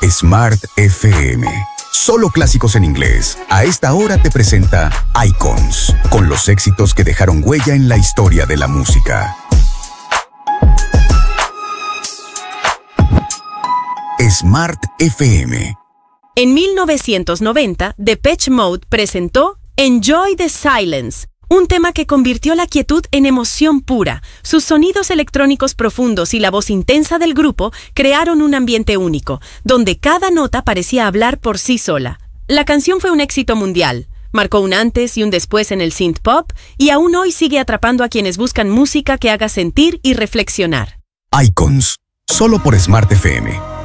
Smart FM. Solo clásicos en inglés. A esta hora te presenta Icons, con los éxitos que dejaron huella en la historia de la música. Smart FM. En 1990, Depeche Mode presentó Enjoy the Silence, un tema que convirtió la quietud en emoción pura. Sus sonidos electrónicos profundos y la voz intensa del grupo crearon un ambiente único, donde cada nota parecía hablar por sí sola. La canción fue un éxito mundial, marcó un antes y un después en el synth pop y aún hoy sigue atrapando a quienes buscan música que haga sentir y reflexionar. Icons, solo por Smart FM.